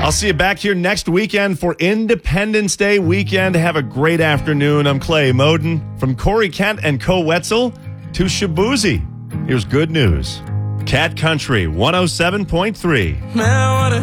I'll see you back here next weekend for Independence Day weekend. Have a great afternoon. I'm Clay Moden. From Corey Kent and Co Wetzel to Shabuzi. Here's good news. Cat Country 107.3.